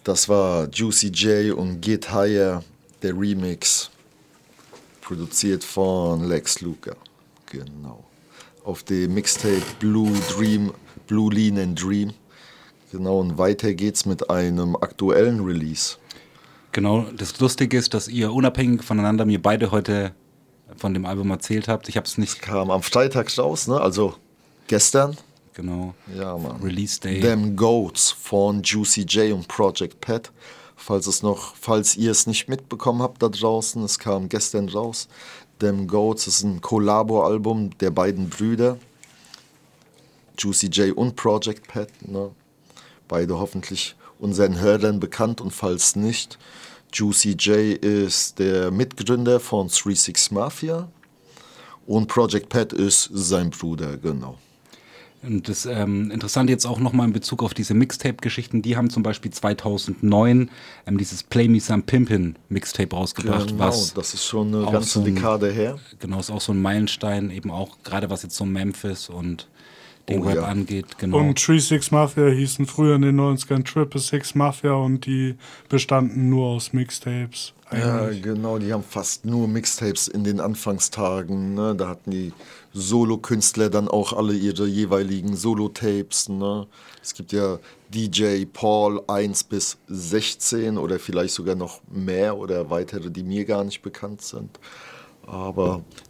Das war Juicy J und Get Higher, der Remix, produziert von Lex Luger. Genau. Auf dem Mixtape Blue Lean and Dream. Genau, und weiter geht's mit einem aktuellen Release. Genau, das Lustige ist, dass ihr unabhängig voneinander mir beide heute von dem Album erzählt habt. Ich habe es Es nicht, kam am Freitag raus, ne? Also gestern. genau, Ja, Mann. Release Day. Them Goats von Juicy J und Project Pat. Falls ihr es nicht mitbekommen habt da draußen, es kam gestern raus. Them Goats ist ein Collabo-Album der beiden Brüder. Juicy J und Project Pat, ne? Beide hoffentlich unseren Hörern bekannt und falls nicht, Juicy J ist der Mitgründer von 3-6 Mafia und Project Pat ist sein Bruder, genau. Und das Interessante jetzt auch nochmal in Bezug auf diese Mixtape-Geschichten, die haben zum Beispiel 2009 dieses Play Me Some Pimpin' Mixtape rausgebracht, Genau, was das ist schon eine auch ganze so ein, Dekade her. genau, ist auch so ein Meilenstein, eben auch gerade was jetzt so Memphis und den Oh Rap ja. angeht, genau. Und 3-6 Mafia hießen früher in den 90ern 666 Mafia und die bestanden nur aus Mixtapes. Ja, Eigentlich. genau, die haben fast nur Mixtapes in den Anfangstagen, ne? Da hatten die Solo-Künstler dann auch alle ihre jeweiligen Solo-Tapes, ne? Es gibt ja DJ Paul 1 bis 16 oder vielleicht sogar noch mehr oder weitere, die mir gar nicht bekannt sind. Aber